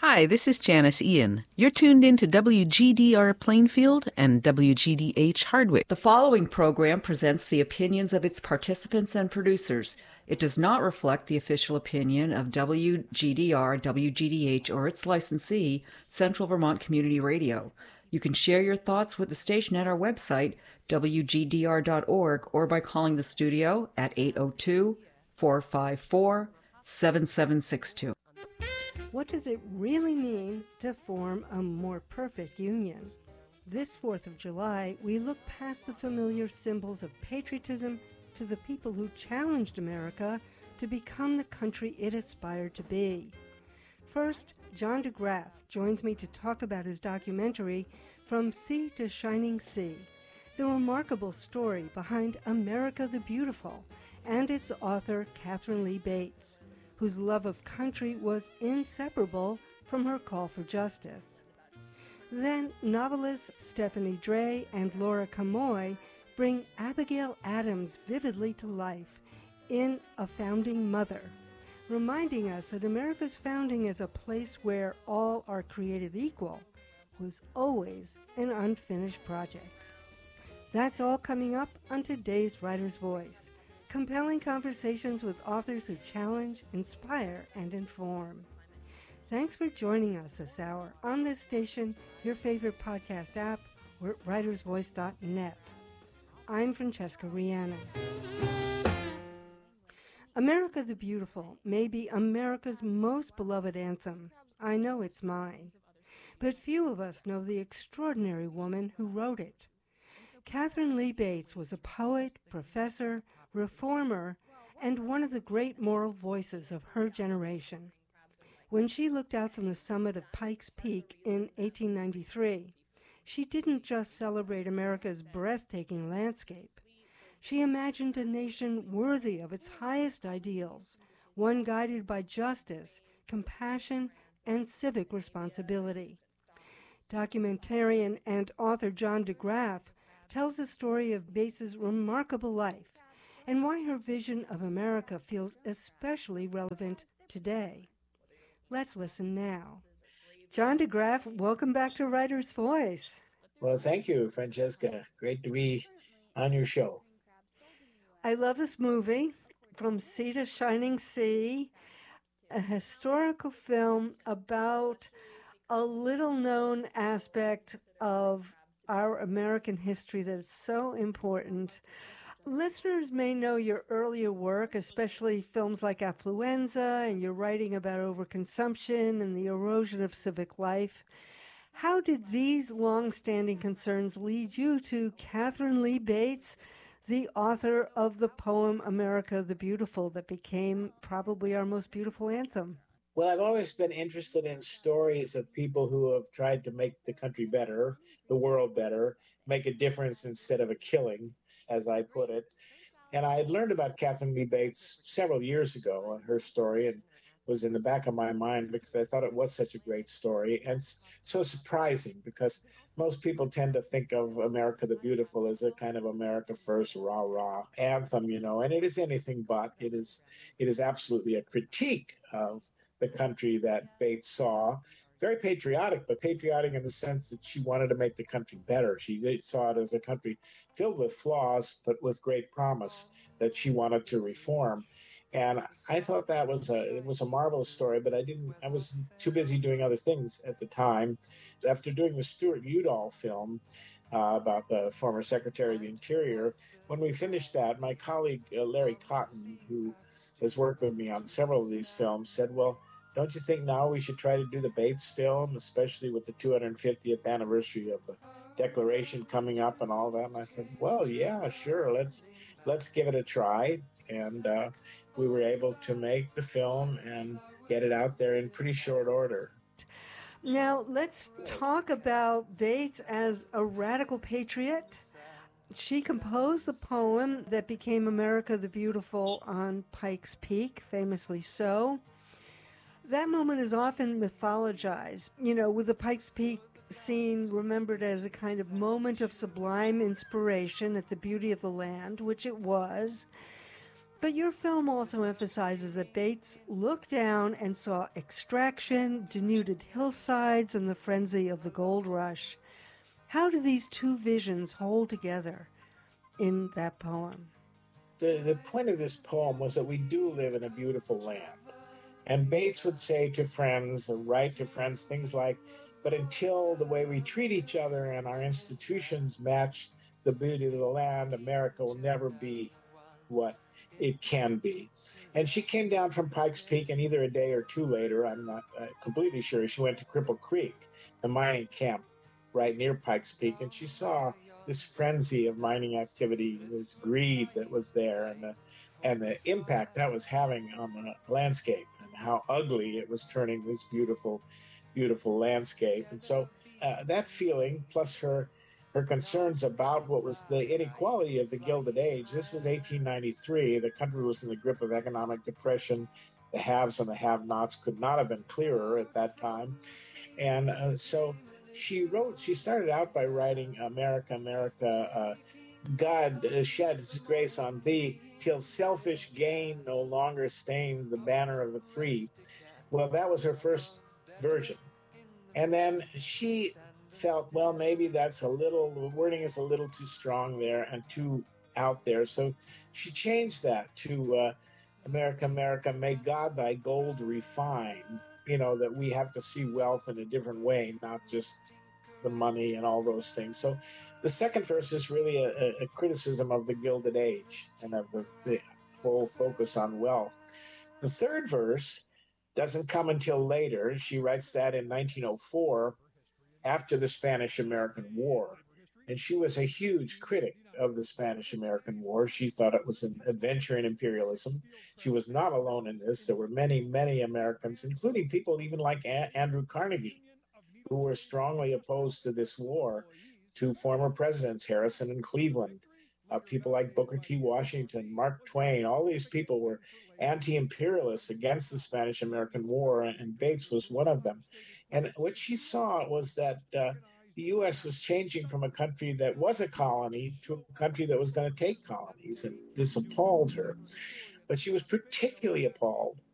Hi, this is Janice Ian. You're tuned in to WGDR Plainfield and WGDH Hardwick. The following program presents the opinions of its participants and producers. It does not reflect the official opinion of WGDR, WGDH, or its licensee, Central Vermont Community Radio. You can share your thoughts with the station at our website, wgdr.org, or by calling the studio at 802-454-7762. What does it really mean to form a more perfect union? This 4th of July, we look past the familiar symbols of patriotism to the people who challenged America to become the country it aspired to be. First, John DeGraff joins me to talk about his documentary, From Sea to Shining Sea, the remarkable story behind America the Beautiful, and its author, Katharine Lee Bates, whose love of country was inseparable from her call for justice. Then novelists Stephanie Dray and Laura Camoy bring Abigail Adams vividly to life in A Founding Mother, reminding us that America's founding as a place where all are created equal was always an unfinished project. That's all coming up on today's Writer's Voice. Compelling conversations with authors who challenge, inspire, and inform. Thanks for joining us this hour on this station, your favorite podcast app, or at writersvoice.net. I'm Francesca Rihanna. America the Beautiful may be America's most beloved anthem. I know it's mine. But few of us know the extraordinary woman who wrote it. Katharine Lee Bates was a poet, professor, reformer, and one of the great moral voices of her generation. When she looked out from the summit of Pikes Peak in 1893, she didn't just celebrate America's breathtaking landscape. She imagined a nation worthy of its highest ideals, one guided by justice, compassion, and civic responsibility. Documentarian and author John DeGraff tells the story of Bates's remarkable life and why her vision of America feels especially relevant today. Let's listen now. John DeGraff, welcome back to Writer's Voice. Well, thank you, Francesca. Great to be on your show. I love this movie, From Sea to Shining Sea, a historical film about a little-known aspect of our American history that is so important. Listeners may know your earlier work, especially films like Affluenza, and your writing about overconsumption and the erosion of civic life. How did these long-standing concerns lead you to Katharine Lee Bates, the author of the poem America the Beautiful that became probably our most beautiful anthem? Well, I've always been interested in stories of people who have tried to make the country better, the world better, make a difference instead of a killing, as I put it. And I had learned about Katharine Lee Bates several years ago, her story, and was in the back of my mind because I thought it was such a great story. And so surprising because most people tend to think of America the Beautiful as a kind of America First, rah, rah anthem, and it is anything but. It is absolutely a critique of the country that Bates saw. Very patriotic, but patriotic in the sense that she wanted to make the country better. She saw it as a country filled with flaws, but with great promise that she wanted to reform. And I thought that it was a marvelous story, but I was too busy doing other things at the time. After doing the Stuart Udall film about the former Secretary of the Interior, when we finished that, my colleague Larry Cotton, who has worked with me on several of these films, said, well, don't you think now we should try to do the Bates film, especially with the 250th anniversary of the Declaration coming up and all that? And I said, well, yeah, sure, let's give it a try. And we were able to make the film and get it out there in pretty short order. Now, let's talk about Bates as a radical patriot. She composed the poem that became America the Beautiful on Pikes Peak, famously so. That moment is often mythologized, with the Pikes Peak scene remembered as a kind of moment of sublime inspiration at the beauty of the land, which it was. But your film also emphasizes that Bates looked down and saw extraction, denuded hillsides, and the frenzy of the gold rush. How do these two visions hold together in that poem? The point of this poem was that we do live in a beautiful land. And Bates would say to friends, or write to friends, things like, but until the way we treat each other and our institutions match the beauty of the land, America will never be what it can be. And she came down from Pikes Peak, and either a day or two later, I'm not completely sure, she went to Cripple Creek, the mining camp right near Pikes Peak, and she saw this frenzy of mining activity, this greed that was there, and the impact that was having on the landscape, and how ugly it was turning this beautiful, beautiful landscape. And so that feeling, plus her concerns about what was the inequality of the Gilded Age. This was 1893. The country was in the grip of economic depression. The haves and the have-nots could not have been clearer at that time. And so she started out by writing, America, America, God shed his grace on thee till selfish gain no longer stains the banner of the free. Well, that was her first version. And then she felt, well, maybe the wording is a little too strong there and too out there. So she changed that to America, America, may God thy gold refine, that we have to see wealth in a different way, not just the money and all those things. So the second verse is really a criticism of the Gilded Age and of the whole focus on wealth. The third verse doesn't come until later. She writes that in 1904, after the Spanish-American War. And she was a huge critic of the Spanish-American War. She thought it was an adventure in imperialism. She was not alone in this. There were many, many Americans, including people even like Andrew Carnegie, who were strongly opposed to this war, to former presidents Harrison and Cleveland. People like Booker T. Washington, Mark Twain, all these people were anti-imperialists against the Spanish-American War, and Bates was one of them. And what she saw was that the U.S. was changing from a country that was a colony to a country that was going to take colonies, and this appalled her. But she was particularly appalled